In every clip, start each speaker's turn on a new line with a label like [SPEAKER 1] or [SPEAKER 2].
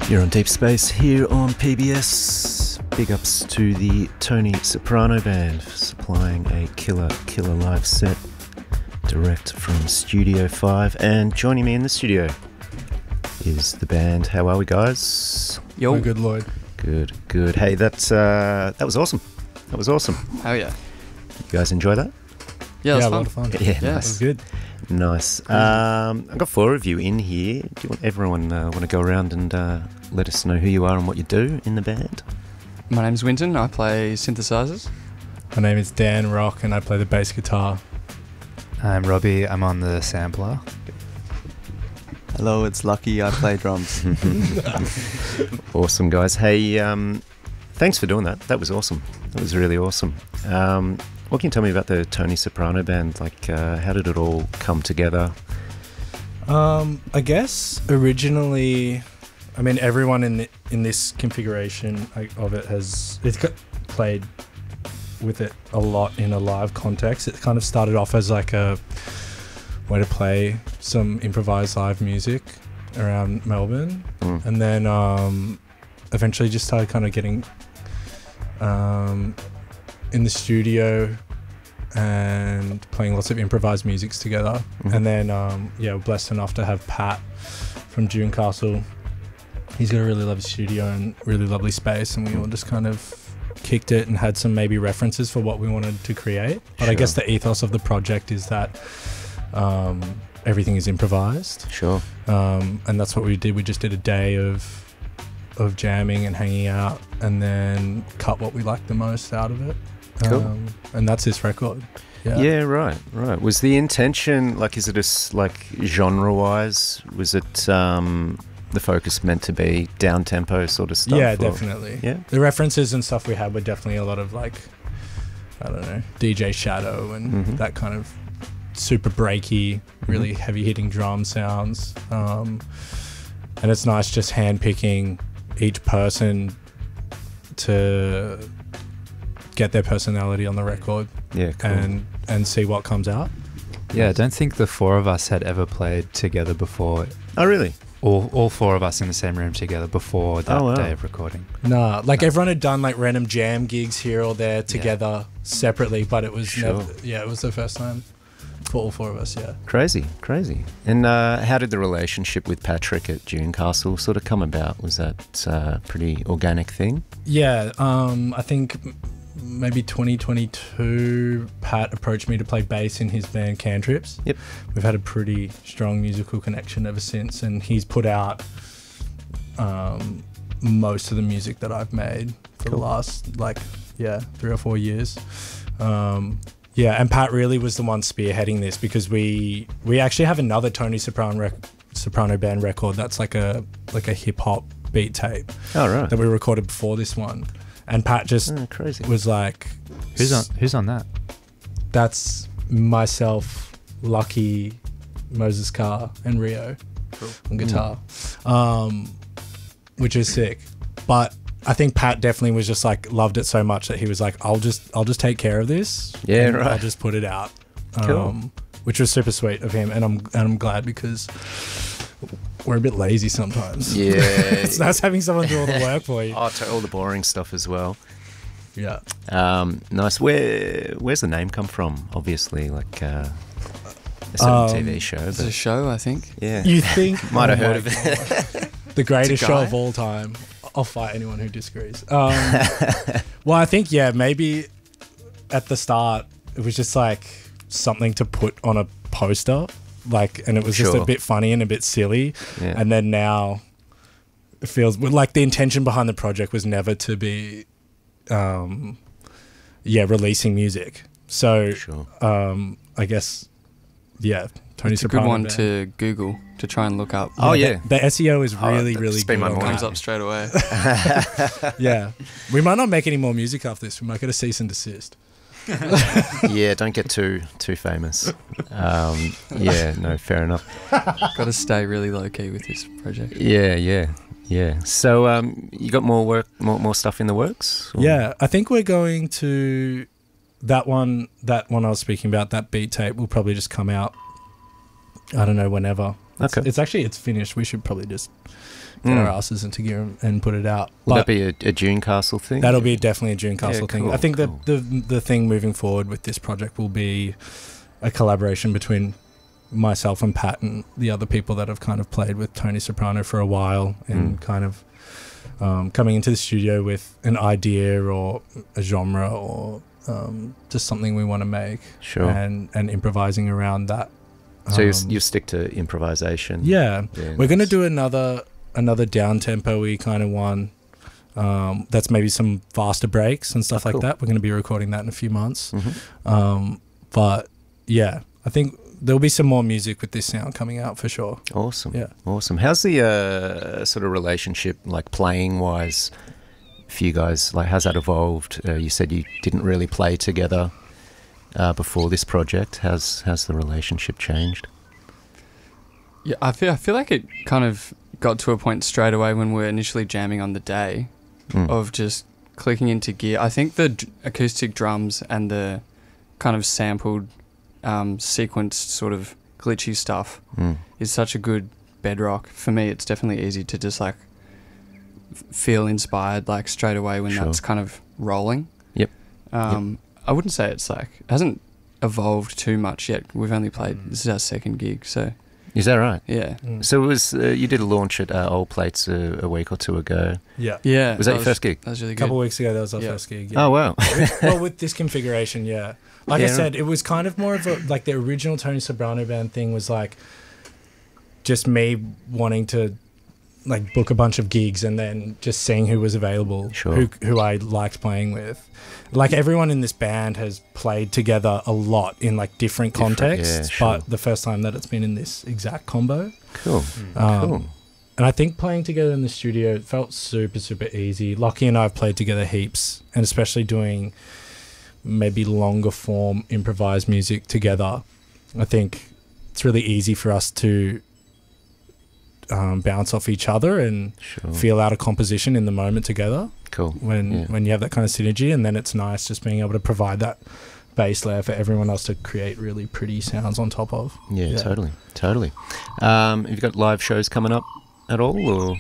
[SPEAKER 1] You're on Deep Space here on PBS. Big ups to the Tony Soprano Band for supplying a killer live set direct from Studio 5. And joining me in the studio is the band. How are we, guys?
[SPEAKER 2] Yo.
[SPEAKER 3] We're good, Lloyd.
[SPEAKER 1] Good. Hey, that was awesome. That was awesome.
[SPEAKER 2] Hell yeah.
[SPEAKER 1] You guys enjoy that?
[SPEAKER 2] Yeah,
[SPEAKER 3] a
[SPEAKER 2] it
[SPEAKER 3] lot
[SPEAKER 2] was
[SPEAKER 3] of fun.
[SPEAKER 1] Yeah,
[SPEAKER 3] That
[SPEAKER 1] nice.
[SPEAKER 3] was good.
[SPEAKER 1] Nice. I've got 4 of you in here. Do you want everyone want to go around and let us know who you are and what you do in the band?
[SPEAKER 2] My name's Winton. I play synthesizers.
[SPEAKER 3] My name is Dan Rock and I play the bass guitar.
[SPEAKER 4] I'm Robbie. I'm on the sampler.
[SPEAKER 5] Hello, it's Lucky. I play drums.
[SPEAKER 1] Awesome, guys. Hey, thanks for doing that. That was awesome. That was really awesome. What can you tell me about the Tony Soprano Band? Like, how did it all come together?
[SPEAKER 3] I guess originally, I mean, everyone in this configuration of it has played with it a lot in a live context. It kind of started off as like a way to play some improvised live music around Melbourne, and then eventually just started kind of getting in the studio and playing lots of improvised musics together. And then we're blessed enough to have Pat from Dune Castle. He's got a really lovely studio and really lovely space, and we all just kind of kicked it and had some maybe references for what we wanted to create. But I guess the ethos of the project is that everything is improvised.
[SPEAKER 1] Sure.
[SPEAKER 3] And that's what we did. We just did a day of jamming and hanging out, and then cut what we liked the most out of it.
[SPEAKER 1] Cool.
[SPEAKER 3] And that's this record.
[SPEAKER 1] Yeah, right. Was the intention, like, is it like genre-wise, was it the focus meant to be down-tempo sort of stuff?
[SPEAKER 3] Yeah, definitely.
[SPEAKER 1] Yeah?
[SPEAKER 3] The references and stuff we had were definitely a lot of, like, I don't know, DJ Shadow and that kind of super breaky, really heavy-hitting drum sounds. And it's nice just hand-picking each person to get their personality on the record.
[SPEAKER 1] Yeah, cool.
[SPEAKER 3] And see what comes out.
[SPEAKER 4] Yeah, I don't think the 4 of us had ever played together before.
[SPEAKER 1] Oh, really?
[SPEAKER 4] All 4 of us in the same room together before that day of recording.
[SPEAKER 3] Nah, like everyone had done like random jam gigs here or there together separately, but it was never. Yeah, it was the first time for all 4 of us. Yeah.
[SPEAKER 1] Crazy. And how did the relationship with Patrick at Dune Castle sort of come about? Was that a pretty organic thing?
[SPEAKER 3] Yeah, I think maybe 2022, Pat approached me to play bass in his band Cantrips.
[SPEAKER 1] Yep.
[SPEAKER 3] We've had a pretty strong musical connection ever since, and he's put out most of the music that I've made for the last 3 or 4 years. And Pat really was the one spearheading this, because we actually have another Tony Soprano Band record that's like a hip hop beat tape.
[SPEAKER 1] Oh, right.
[SPEAKER 3] That we recorded before this one. And Pat just
[SPEAKER 1] crazy.
[SPEAKER 3] was like,
[SPEAKER 4] Who's on that?
[SPEAKER 3] that's myself, Lucky, Moses Carr, and Rio on guitar, which is sick. But I think Pat definitely was just like, loved it so much that he was like, I'll just take care of this.
[SPEAKER 1] Yeah,
[SPEAKER 3] and
[SPEAKER 1] right.
[SPEAKER 3] I'll just put it out.
[SPEAKER 1] Cool.
[SPEAKER 3] Which was super sweet of him, and I'm glad, because we're a bit lazy sometimes.
[SPEAKER 1] Yeah.
[SPEAKER 3] It's nice having someone do all the work for you.
[SPEAKER 1] Oh, all the boring stuff as well.
[SPEAKER 3] Yeah.
[SPEAKER 1] Nice. Where's the name come from? Obviously, like a certain TV show.
[SPEAKER 2] It's a
[SPEAKER 1] But
[SPEAKER 2] show, I think.
[SPEAKER 1] yeah,
[SPEAKER 3] You think
[SPEAKER 1] might have
[SPEAKER 3] oh
[SPEAKER 1] heard
[SPEAKER 3] my
[SPEAKER 1] of it.
[SPEAKER 3] God. The greatest
[SPEAKER 2] It's a
[SPEAKER 3] show
[SPEAKER 2] guy?
[SPEAKER 3] of all time. I'll fight anyone who disagrees. Well, I think, maybe at the start it was just like something to put on a poster, and it was just a
[SPEAKER 1] Sure.
[SPEAKER 3] bit funny and a bit silly.
[SPEAKER 1] Yeah.
[SPEAKER 3] And then now it feels like the intention behind the project was never to be, releasing music. So,
[SPEAKER 1] Sure.
[SPEAKER 3] I guess, Tony
[SPEAKER 2] It's a
[SPEAKER 3] Soprano
[SPEAKER 2] good one
[SPEAKER 3] Band.
[SPEAKER 2] to Google, to try and look up.
[SPEAKER 1] Oh, yeah.
[SPEAKER 3] The SEO is really,
[SPEAKER 1] that's
[SPEAKER 3] really
[SPEAKER 1] been
[SPEAKER 3] good.
[SPEAKER 1] my
[SPEAKER 3] on
[SPEAKER 1] morning.
[SPEAKER 2] Comes
[SPEAKER 3] that.
[SPEAKER 2] up straight away.
[SPEAKER 3] Yeah. We might not make any more music after this. We might get a cease and desist.
[SPEAKER 1] Yeah, don't get too famous. No, fair enough.
[SPEAKER 2] Got to stay really low key with this project.
[SPEAKER 1] Yeah. So, you got more work, more stuff in the works? Or?
[SPEAKER 3] Yeah, I think we're going to that one I was speaking about, that beat tape will probably just come out, I don't know, whenever. It's,
[SPEAKER 1] Okay.
[SPEAKER 3] it's finished. We should probably just get our asses into gear and put it out.
[SPEAKER 1] Will
[SPEAKER 3] But
[SPEAKER 1] that be a June Castle thing?
[SPEAKER 3] that'll be definitely a June Castle thing.
[SPEAKER 1] cool,
[SPEAKER 3] I think
[SPEAKER 1] cool.
[SPEAKER 3] the thing moving forward with this project will be a collaboration between myself and Pat and the other people that have kind of played with Tony Soprano for a while, and kind of coming into the studio with an idea or a genre or just something we want to make,
[SPEAKER 1] Sure.
[SPEAKER 3] and improvising around that.
[SPEAKER 1] So you stick to improvisation.
[SPEAKER 3] Yeah,
[SPEAKER 1] Yeah,
[SPEAKER 3] we're gonna
[SPEAKER 1] nice.
[SPEAKER 3] do another down tempo-y kind of one. That's maybe some faster breaks and stuff like
[SPEAKER 1] cool.
[SPEAKER 3] that. We're gonna be recording that in a few months.
[SPEAKER 1] Mhm.
[SPEAKER 3] But yeah, I think there'll be some more music with this sound coming out for sure.
[SPEAKER 1] Awesome.
[SPEAKER 3] Yeah.
[SPEAKER 1] Awesome. How's the sort of relationship, like playing wise, for you guys? Like, how's that evolved? You said you didn't really play together before this project. How's the relationship changed?
[SPEAKER 2] Yeah, I feel like it kind of got to a point straight away when we were initially jamming on the day of just clicking into gear. I think the acoustic drums and the kind of sampled, sequenced sort of glitchy stuff is such a good bedrock. For me, it's definitely easy to just like feel inspired like straight away when
[SPEAKER 1] Sure.
[SPEAKER 2] that's kind of rolling.
[SPEAKER 1] Yep.
[SPEAKER 2] I wouldn't say it's like, it hasn't evolved too much yet. We've only played, this is our second gig, so
[SPEAKER 1] Is that right?
[SPEAKER 2] yeah.
[SPEAKER 1] So it was you did a launch at Old Plates a week or two ago.
[SPEAKER 3] Yeah.
[SPEAKER 2] Yeah.
[SPEAKER 1] Was that your first gig?
[SPEAKER 2] That was really
[SPEAKER 3] A
[SPEAKER 2] good.
[SPEAKER 3] couple of weeks ago, that was our
[SPEAKER 2] Yeah.
[SPEAKER 3] first gig. Yeah.
[SPEAKER 1] Oh wow!
[SPEAKER 3] Well, with this configuration, yeah. Like I
[SPEAKER 1] Yeah.
[SPEAKER 3] said, it was kind of more of a, like the original Tony Soprano band thing was like just me wanting to like book a bunch of gigs and then just seeing who was available,
[SPEAKER 1] Sure.
[SPEAKER 3] who I liked playing with. Like everyone in this band has played together a lot in like different contexts,
[SPEAKER 1] yeah, sure.
[SPEAKER 3] but the first time that it's been in this exact combo.
[SPEAKER 1] Cool. Cool.
[SPEAKER 3] And I think playing together in the studio felt super, super easy. Lockie and I have played together heaps, and especially doing maybe longer form improvised music together. I think it's really easy for us to bounce off each other and
[SPEAKER 1] Sure.
[SPEAKER 3] feel out a composition in the moment together
[SPEAKER 1] Cool.
[SPEAKER 3] when you have that kind of synergy. And then it's nice just being able to provide that bass layer for everyone else to create really pretty sounds on top of.
[SPEAKER 1] Yeah, totally. Have you got live shows coming up at all, or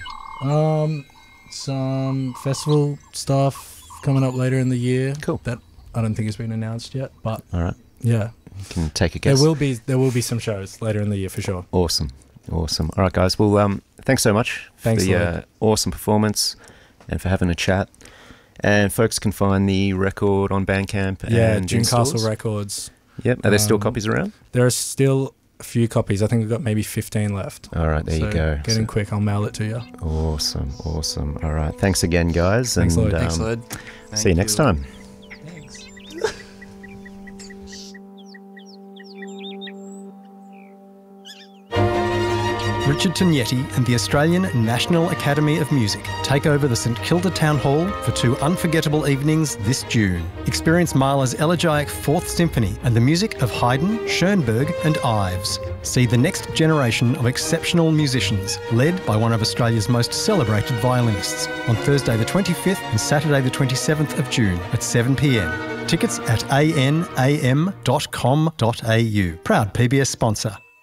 [SPEAKER 3] Some festival stuff coming up later in the year.
[SPEAKER 1] Cool.
[SPEAKER 3] That I don't think has been announced yet, but
[SPEAKER 1] all right?
[SPEAKER 3] yeah,
[SPEAKER 1] You can take a guess.
[SPEAKER 3] there will be some shows later in the year for sure.
[SPEAKER 1] Awesome. All right, guys. Well, thanks so much
[SPEAKER 3] Thanks,
[SPEAKER 1] for the
[SPEAKER 3] Lloyd.
[SPEAKER 1] awesome performance and for having a chat. And folks can find the record on Bandcamp.
[SPEAKER 3] Yeah,
[SPEAKER 1] and
[SPEAKER 3] June
[SPEAKER 1] in
[SPEAKER 3] Castle
[SPEAKER 1] stores.
[SPEAKER 3] Records.
[SPEAKER 1] Yep. Are there still copies around?
[SPEAKER 3] There are still a few copies. I think we've got maybe 15 left.
[SPEAKER 1] All right, there
[SPEAKER 3] So
[SPEAKER 1] you go.
[SPEAKER 3] Get in quick. I'll mail it to you.
[SPEAKER 1] Awesome. All right. Thanks again, guys.
[SPEAKER 3] Thanks,
[SPEAKER 1] and
[SPEAKER 3] Lloyd.
[SPEAKER 2] Thanks, Lloyd.
[SPEAKER 1] see you next time.
[SPEAKER 2] Thanks.
[SPEAKER 6] Richard Tognetti and the Australian National Academy of Music take over the St Kilda Town Hall for 2 unforgettable evenings this June. Experience Mahler's Elegiac Fourth Symphony and the music of Haydn, Schoenberg and Ives. See the next generation of exceptional musicians, led by one of Australia's most celebrated violinists, on Thursday the 25th and Saturday the 27th of June at 7 p.m. Tickets at anam.com.au. Proud PBS sponsor.